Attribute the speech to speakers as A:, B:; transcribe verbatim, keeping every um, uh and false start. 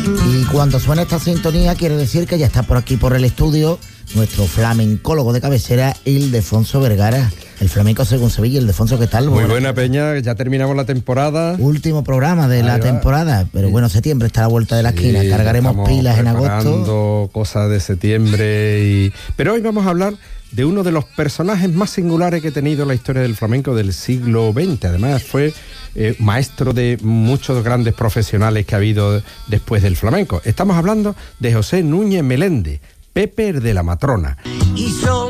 A: Y cuando suena esta sintonía quiere decir que ya está por aquí por el estudio nuestro flamencólogo de cabecera, Ildefonso Vergara. El flamenco según Sevilla. Ildefonso, ¿qué tal?
B: Muy
A: Bueno,
B: buena, Peña, ya terminamos la temporada.
A: último programa de
B: Ahí
A: la
B: va.
A: temporada, pero bueno, septiembre está a la vuelta de la
B: Sí,
A: esquina. Cargaremos
B: estamos
A: pilas en agosto.
B: preparando cosas de septiembre. Y... Pero hoy vamos a hablar de uno de los personajes más singulares que ha tenido la historia del flamenco del siglo veinte. Además fue eh, maestro de muchos grandes profesionales que ha habido después del flamenco. Estamos hablando de José Núñez Meléndez, Pepe de la Matrona.
C: Y son